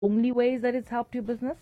only ways that it's helped your business?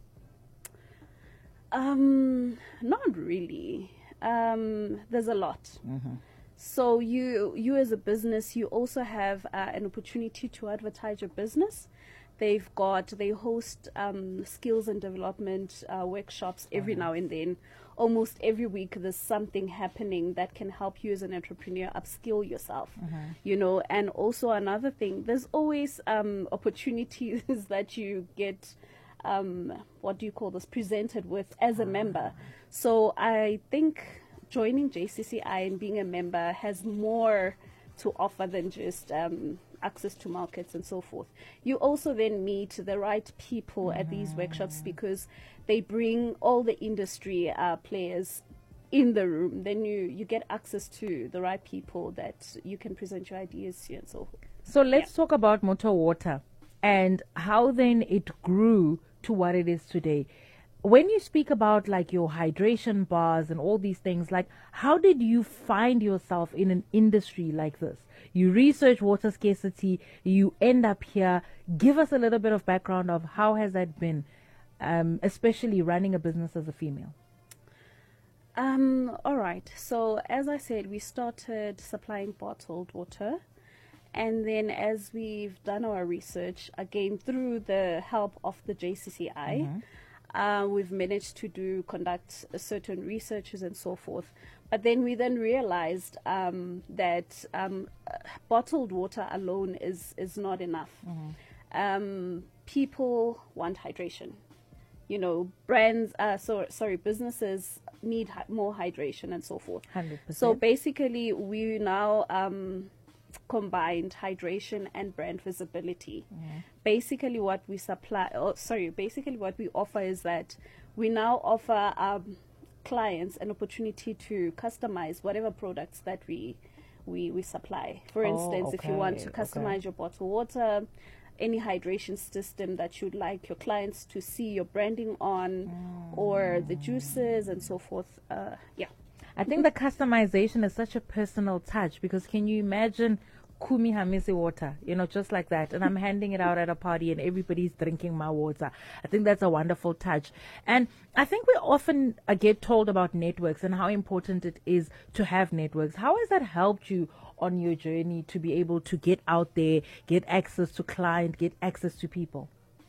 Not really. There's a lot. So you as a business, you also have an opportunity to advertise your business. They host skills and development workshops every now and then. Almost every week, there's something happening that can help you as an entrepreneur upskill yourself. And also another thing, there's always opportunities that you get. What do you call this? Presented with as a member. So I think joining JCCI and being a member has more to offer than just access to markets and so forth. You also then meet the right people at these workshops because they bring all the industry players in the room. Then you get access to the right people that you can present your ideas to and so forth. So let's talk about Motor Water and how then it grew to what it is today. When you speak about like your hydration bars and all these things, like how did you find yourself in an industry like this? You research water scarcity, you end up here. Give us a little bit of background of how has that been, especially running a business as a female. All right. So as I said, we started supplying bottled water. And then as we've done our research, again, through the help of the JCCI, we've managed to conduct certain researches and so forth. But then we realized that bottled water alone is not enough. People want hydration. Businesses need more hydration and so forth. 100%. So basically, we now combined hydration and brand visibility. Basically what we offer is that we now offer clients an opportunity to customize whatever products that we supply. For instance, if you want to customize your bottled water, any hydration system that you'd like your clients to see your branding on, or the juices and so forth. I think the customization is such a personal touch because can you imagine Kumi Hamisi water, just like that, and I'm handing it out at a party and everybody's drinking my water. I think that's a wonderful touch. And I think we often get told about networks and how important it is to have networks. How has that helped you on your journey to be able to get out there, get access to clients, get access to people?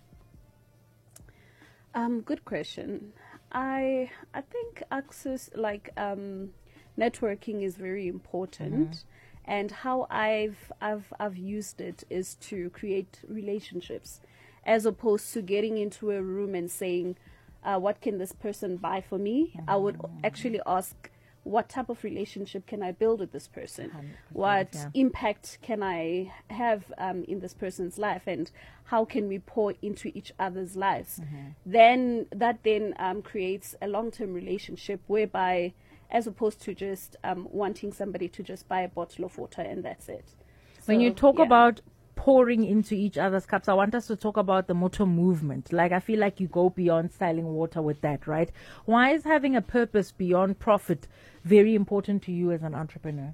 Good question. I think access, networking is very important, and how I've used it is to create relationships, as opposed to getting into a room and saying, "What can this person buy for me?" I would actually ask, "What type of relationship can I build with this person? What impact can I have in this person's life, and how can we pour into each other's lives?" Then that creates a long-term relationship whereby, as opposed to just wanting somebody to just buy a bottle of water and that's it. When you talk about pouring into each other's cups, I want us to talk about the Motor movement. Like, I feel like you go beyond styling water with that, right? Why is having a purpose beyond profit very important to you as an entrepreneur?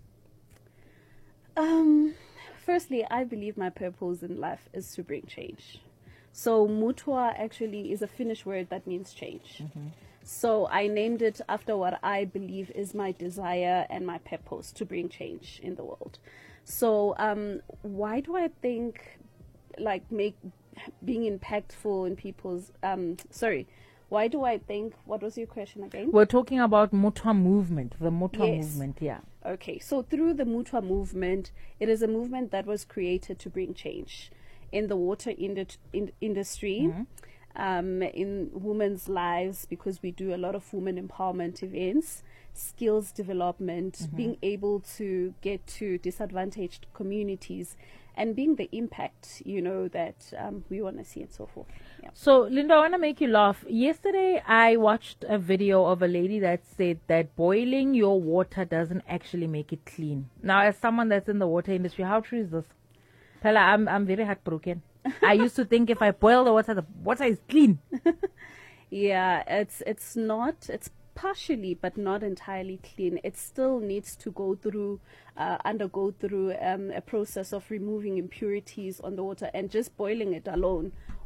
Firstly, I believe my purpose in life is to bring change. So Mutwa actually is a Finnish word that means change. So I named it after what I believe is my desire and my purpose, to bring change in the world. So why do I think being impactful in people's why do I think, what was your question again? We're talking about Motor movement, the Motor movement, yeah. Okay, so through the Motor movement, it is a movement that was created to bring change in the water industry, in women's lives, because we do a lot of women empowerment events, skills development, being able to get to disadvantaged communities, and being the impact, that we want to see and so forth. Yeah. So, Linda, I want to make you laugh. Yesterday, I watched a video of a lady that said that boiling your water doesn't actually make it clean. Now, as someone that's in the water industry, how true is this? Pella, I'm very heartbroken. I used to think if I boil the water is clean. Yeah, it's not. It's partially, but not entirely clean. It still needs to undergo through a process of removing impurities on the water, and just boiling it alone